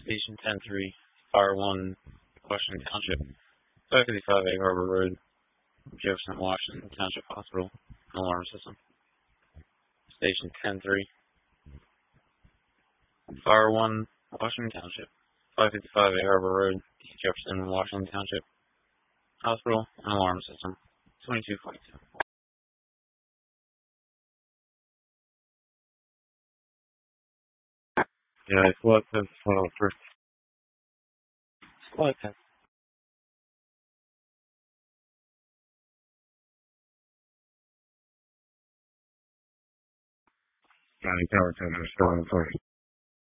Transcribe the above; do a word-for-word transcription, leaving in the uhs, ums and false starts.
Station ten three, Fire one, Washington Township, five fifty-five Egg Harbor Road, Jefferson, Washington Township Hospital, alarm system. Station ten three, Fire one, Washington Township, five fifty-five Egg Harbor Road, Jefferson, Washington Township Hospital, and alarm system, twenty-two forty-two. Yeah, it's what says one oh first. What? County Tower Center, seven first.